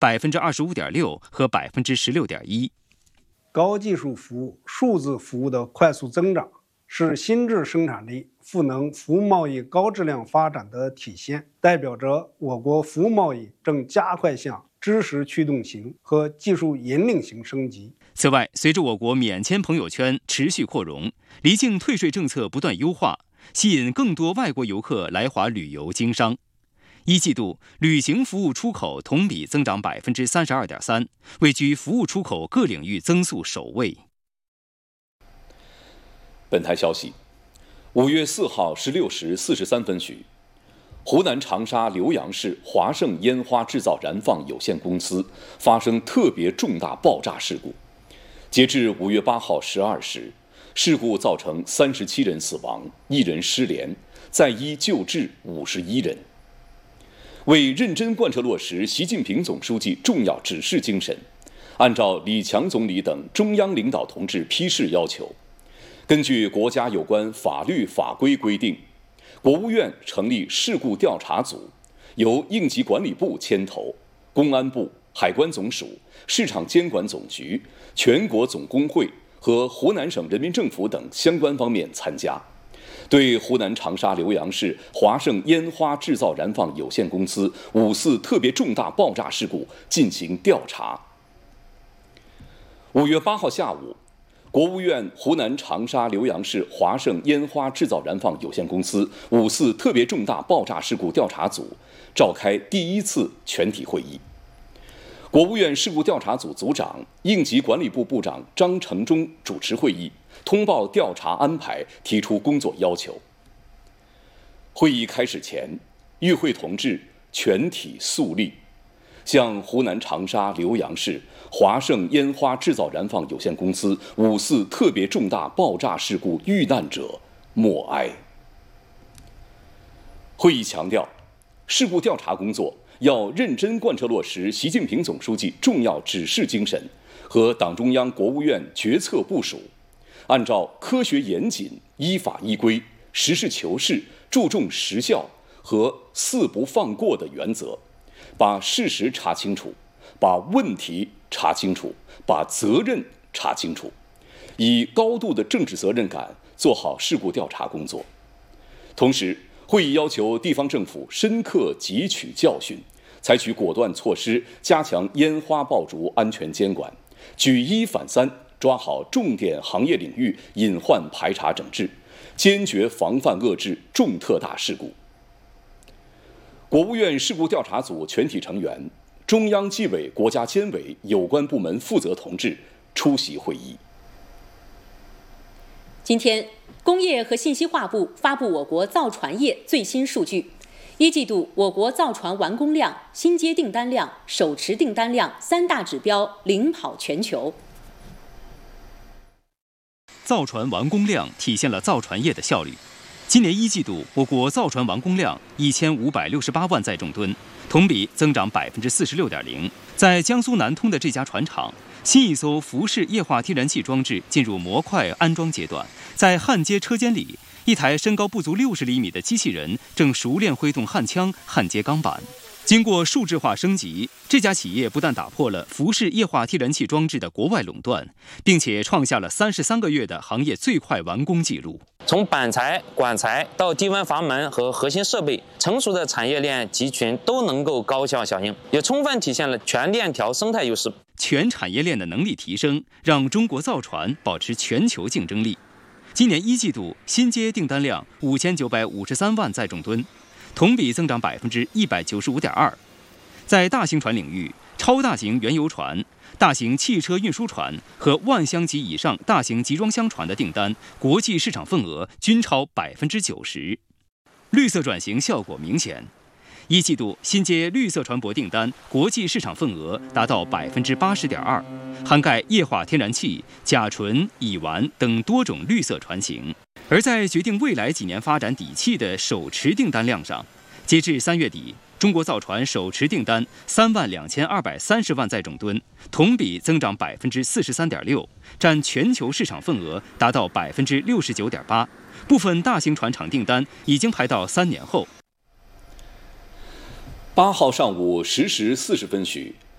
25.6%和16.1%。 高技术服务、数字服务的快速增长，是新质生产力、赋能服务贸易高质量发展的体现，代表着我国服务贸易正加快向知识驱动型和技术引领型升级。 此外，随着我国免签朋友圈持续扩容，离境退税政策不断优化，吸引更多外国游客来华旅游经商。一季度，旅行服务出口同比增长32.3%，位居服务出口各领域增速首位。 本台消息，5月4号16时43分许，湖南长沙浏阳市华盛烟花制造燃放有限公司发生特别重大爆炸事故。截至5月8号12时，事故造成37人死亡，1人失联，在医救治51人。为认真贯彻落实习近平总书记重要指示精神，按照李强总理等中央领导同志批示要求，根据国家有关法律法规规定，国务院成立事故调查组，由应急管理部牵头，公安部、海关总署、市场监管总局、全国总工会和湖南省人民政府等相关方面参加，对湖南长沙浏阳市华盛烟花制造燃放有限公司5次特别重大爆炸事故进行调查。5月8号下午，国务院湖南长沙浏阳市华盛烟花制造燃放有限公司5次特别重大爆炸事故调查组召开第1次全体会议。国务院事故调查组组长、应急管理部部长张成忠主持会议，通报调查安排，提出工作要求。会议开始前，与会同志全体肃立，向湖南长沙浏阳市华盛烟花制造燃放有限公司5次特别重大爆炸事故遇难者默哀。会议强调，事故调查工作要认真贯彻落实习近平总书记重要指示精神和党中央、国务院决策部署，按照科学严谨、依法依规、实事求是、注重实效和四不放过的原则，把事实查清楚，把问题查清楚，把责任查清楚，以高度的政治责任感做好事故调查工作。同时，会议要求地方政府深刻汲取教训，采取果断措施，加强烟花爆竹安全监管，举一反三，抓好重点行业领域隐患排查整治，坚决防范遏制重特大事故。国务院事故调查组全体成员、中央纪委国家监委有关部门负责同志出席会议。 今天，工业和信息化部发布我国造船业最新数据。一季度，我国造船完工量、新接订单量、手持订单量3大指标领跑全球。 造船完工量体现了造船业的效率。今年一季度，我国造船完工量1568万载重吨，同比增长46.0%。在江苏南通的这家船厂，新一艘浮式液化天然气装置进入模块安装阶段，在焊接车间里，一台身高不足60厘米的机器人正熟练挥动焊枪焊接钢板。经过数字化升级，这家企业不但打破了浮式液化天然气装置的国外垄断，并且创下了33个月的行业最快完工纪录。 从板材、管材到低温阀门和核心设备，成熟的产业链集群都能够高效响应，也充分体现了全链条生态优势。 全产业链的能力提升，让中国造船保持全球竞争力。今年一季度新接订单量5953万载重吨，同比增长195.2%。在大型船领域，超大型原油船、大型汽车运输船和万箱级以上大型集装箱船的订单国际市场份额均超90%。绿色转型效果明显。一季度新接绿色船舶订单国际市场份额达到80.2%，涵盖液化天然气、甲醇、乙烷等多种绿色船型。而在决定未来几年发展底气的手持订单量上，截至3月底，中国造船手持订单32230万载重吨，同比增长43.6%，占全球市场份额达到69.8%。部分大型船厂订单已经排到3年后。 8号上午10时40分许，